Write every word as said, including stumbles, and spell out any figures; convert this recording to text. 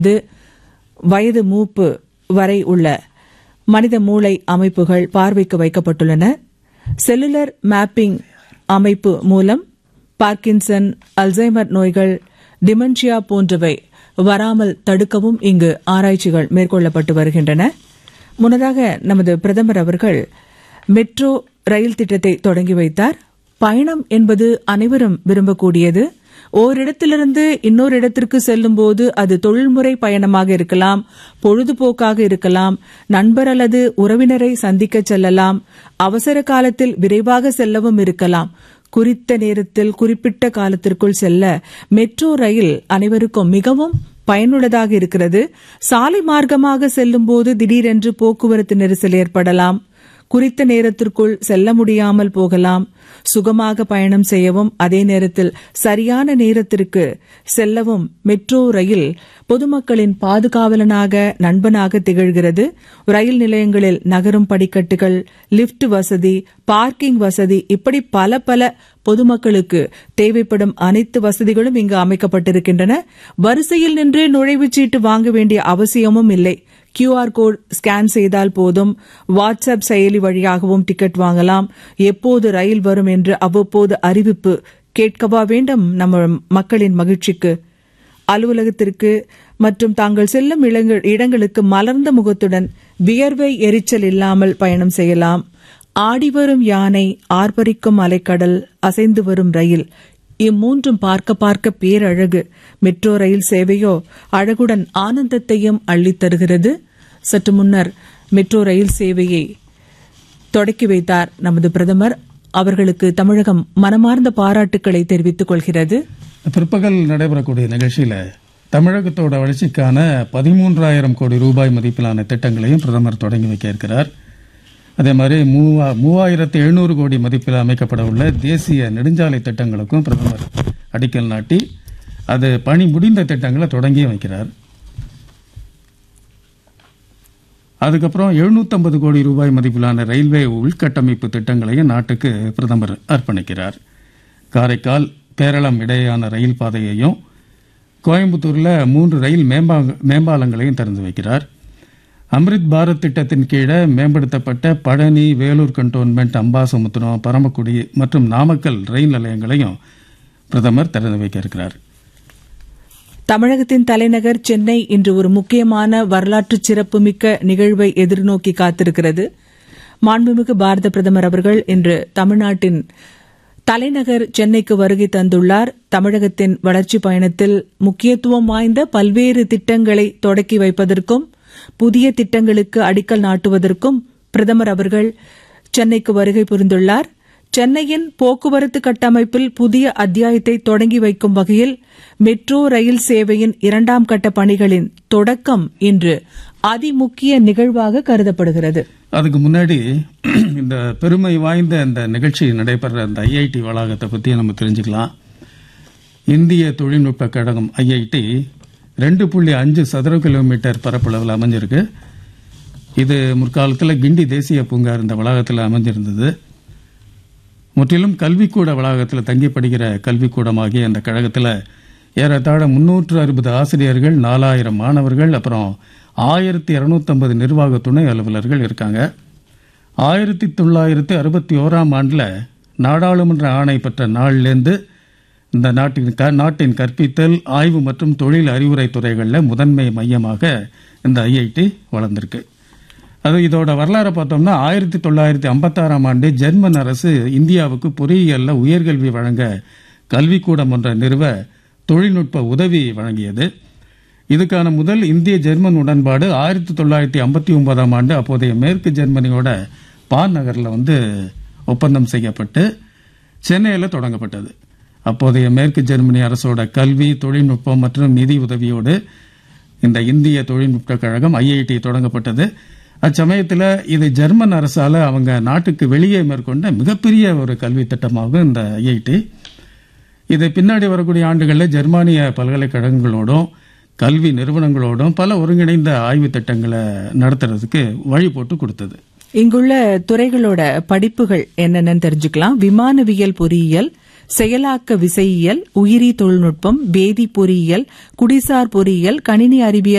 வயது மூப்பு வரை உள்ள மனித மூளை அமைப்புகள் பார்வைக்கு வைக்கப்பட்டுள்ளன. செல்லுலர் மேப்பிங் அமைப்பு மூலம் பார்க்கின்சன், அல்சைமர் நோய்கள், டிமென்ஷியா போன்றவை வராமல் தடுக்கவும் இங்கு ஆராய்ச்சிகள் மேற்கொள்ளப்பட்டு வருகின்றன. முன்னதாக நமது பிரதமர் அவர்கள் மெட்ரோ ரயில் திட்டத்தை தொடங்கி வைத்தார். பயணம் என்பது அனைவரும் விரும்பக்கூடியது. ஓரிடத்திலிருந்து இன்னொரு இடத்திற்கு செல்லும் போது அது தொழில்முறை பயணமாக இருக்கலாம், பொழுதுபோக்காக இருக்கலாம், நண்பர் அல்லது உறவினரை சந்திக்க செல்லலாம், அவசர காலத்தில் விரைவாக செல்லவும் இருக்கலாம். குறித்த நேரத்தில் குறிப்பிட்ட காலத்திற்குள் செல்ல மெட்ரோ ரயில் அனைவருக்கும் மிகவும் பயனுள்ளதாக இருக்கிறது. சாலை மார்க்கமாக செல்லும் போது திடீரென்று போக்குவரத்து நெரிசல் ஏற்படலாம், குறித்த நேரத்திற்குள் செல்ல முடியாமல் போகலாம். சுகமாக பயணம் செய்யவும் அதே நேரத்தில் சரியான நேரத்திற்கு செல்லவும் மெட்ரோ ரயில் பொதுமக்களின் பாதுகாவலனாக, நண்பனாக திகழ்கிறது. ரயில் நிலையங்களில் நகரும் படிக்கட்டுகள், லிப்ட் வசதி, பார்க்கிங் வசதி, இப்படி பல பல பொதுமக்களுக்கு தேவைப்படும் அனைத்து வசதிகளும் இங்கு அமைக்கப்பட்டிருக்கின்றன. வரிசையில் நின்று நுழைவுச்சீட்டு வாங்க வேண்டிய அவசியமும் இல்லை. கியூஆர் கோட் ஸ்கேன் செய்தால் போதும். வாட்ஸ்அப் செயலி வழியாகவும் டிக்கெட் வாங்கலாம். எப்போது ரயில் வரும் என்று அவ்வப்போது அறிவிப்பு கேட்கவா வேண்டும் நம்ம மக்களின் மகிழ்ச்சிக்கு. அலுவலகத்திற்கு மற்றும் தாங்கள் செல்லும் இடங்களுக்கு மலர்ந்த முகத்துடன் வியர்வை எரிச்சல் இல்லாமல் பயணம் செய்யலாம். ஆடிவரும் யானை, ஆர்ப்பரிக்கும் அலைக்கடல், அசைந்து வரும் ரயில், இம்மூன்றும் பார்க்க பார்க்க பேரழகு. மெட்ரோ ரயில் சேவையோ அழகுடன் ஆனந்தத்தையும் அள்ளித் தருகிறது. சற்று முன்னர் மெட்ரோ ரயில் சேவையை தொடக்கி வைத்தார் நமது பிரதமர். அவர்களுக்கு தமிழகம் மனமார்ந்த பாராட்டுக்களை தெரிவித்துக் கொள்கிறது. பிற்பகல் நடைபெறக்கூடிய நிகழ்ச்சியில தமிழகத்தோட வளர்ச்சிக்கான பதிமூன்றாயிரம் கோடி ரூபாய் மதிப்பிலான திட்டங்களையும் பிரதமர் தொடங்கி வைக்க இருக்கிறார். அதே மாதிரி மூவாயிரத்து எழுநூறு கோடி மதிப்பில் அமைக்கப்பட உள்ள தேசிய நெடுஞ்சாலை திட்டங்களுக்கும் பிரதமர் அடிக்கல் நாட்டி அது பணி முடிந்த திட்டங்களை தொடங்கி வைக்கிறார். அதுக்கப்புறம் எழுநூத்தி ஐம்பது கோடி ரூபாய் மதிப்பிலான ரயில்வே உள்கட்டமைப்பு திட்டங்களையும் நாட்டுக்கு பிரதமர் அர்ப்பணிக்கிறார். காரைக்கால் கேரளம் இடையேயான ரயில் பாதையையும் கோயம்புத்தூர்ல மூன்று ரயில் மேம்பாலங்களையும் திறந்து வைக்கிறார். அம்ரித் பாரத் திட்டத்தின் கீழே மேம்படுத்தப்பட்ட பழனி, வேலூர் கண்டோன்மெண்ட், அம்பாசமுத்திரம், பரமக்குடி மற்றும் நாமக்கல் ரயில் நிலையங்களையும் பிரதமர் திறந்து வைக்க இருக்கிறார். தமிழகத்தின் தலைநகர் சென்னை இன்று ஒரு முக்கியமான வரலாற்று சிறப்புமிக்க நிகழ்வை எதிர்நோக்கி காத்திருக்கிறது. மாண்புமிகு பாரத பிரதமர் அவர்கள் இன்று தமிழ்நாட்டின் தலைநகர் சென்னைக்கு வருகை தந்துள்ளார். தமிழகத்தின் வளர்ச்சி பயணத்தில் முக்கியத்துவம் வாய்ந்த பல்வேறு திட்டங்களை தொடக்கி வைப்பதற்கும் புதிய திட்டங்களுக்கு அடிக்கல் நாட்டுவதற்கும் பிரதமர் அவர்கள் சென்னைக்கு வருகை புரிந்துள்ளார். சென்னையின் போக்குவரத்து கட்டமைப்பில் புதிய அத்தியாயத்தை தொடங்கி வைக்கும் வகையில் மெட்ரோ ரயில் சேவையின் இரண்டாம் கட்ட பணிகளின் தொடக்கம் இன்று அதிமுக்கிய நிகழ்வாக கருதப்படுகிறது. அதுக்கு முன்னாடி இந்த பெருமை வாய்ந்த இந்த நிகழ்ச்சி நடைபெற இந்த ஐஐடி வளாகத்தை பற்றி நம்ம தெரிஞ்சுக்கலாம். இந்திய தொழில்நுட்ப கழகம் ஐஐடி ரெண்டு புள்ளி அஞ்சு சதுர கிலோமீட்டர் பரப்பளவில் அமைஞ்சிருக்கு. இது முற்காலத்தில் கிண்டி தேசிய பூங்கா இந்த வளாகத்தில் அமைஞ்சிருந்தது. முற்றிலும் கல்விக்கூட வளாகத்தில் தங்கி படிக்கிற கல்விக்கூடமாகிய இந்த கழகத்தில் ஏறத்தாழ முன்னூற்று அறுபது ஆசிரியர்கள், நாலாயிரம் மாணவர்கள், அப்புறம் ஆயிரத்தி இருநூத்தி ஐம்பது நிர்வாக துணை அலுவலர்கள் இருக்காங்க. ஆயிரத்தி தொள்ளாயிரத்தி அறுபத்தி ஓராம் ஆண்டில் நாடாளுமன்ற ஆணை பெற்ற நாளிலிருந்து இந்த நாட்டின் நாட்டின் கற்பித்தல், ஆய்வு மற்றும் தொழில் அறிவுரை துறைகளில் முதன்மை மையமாக இந்த ஐஐடி வளர்ந்திருக்கு. அது இதோட வரலாறு பார்த்தோம்னா ஆயிரத்தி தொள்ளாயிரத்தி ஐம்பத்தாறாம் ஆண்டு ஜெர்மன் அரசு இந்தியாவுக்கு பொறியியல்ல உயர்கல்வி வழங்க கல்விக்கூடம் ஒன்றை நிறுவ தொழில்நுட்ப உதவி வழங்கியது. இதுக்கான முதல் இந்திய ஜெர்மன் உடன்பாடு ஆயிரத்தி தொள்ளாயிரத்தி ஐம்பத்தி ஒன்பதாம் ஆண்டு அப்போதைய மேற்கு ஜெர்மனியோட பான் நகரில் வந்து ஒப்பந்தம் செய்யப்பட்டு சென்னையில் தொடங்கப்பட்டது. அப்போதைய மேற்கு ஜெர்மனி அரசோட கல்வி, தொழில்நுட்பம் மற்றும் நிதி உதவியோடு இந்த இந்திய தொழில்நுட்ப கழகம் ஐஐடி தொடங்கப்பட்டது. அச்சமயத்தில் இது ஜெர்மன் அரசால அவங்க நாட்டுக்கு வெளியே மேற்கொண்ட மிகப்பெரிய ஒரு கல்வி திட்டமாகும் இந்த ஐஐடி. இது பின்னாடி வரக்கூடிய ஆண்டுகளில் ஜெர்மானிய பல்கலைக்கழகங்களோடும் கல்வி நிறுவனங்களோடும் பல ஒருங்கிணைந்த ஆய்வு திட்டங்களை நடத்துறதுக்கு வழி போட்டு கொடுத்தது. இங்குள்ள துறைகளோட படிப்புகள் என்னென்னு தெரிஞ்சுக்கலாம். விமானவியல் பொறியியல், செயலாக்க விசையியல், உயிரி தொழில்நுட்பம், வேதி பொறியியல், குடிசார் பொறியியல், கணினி அறிவியல்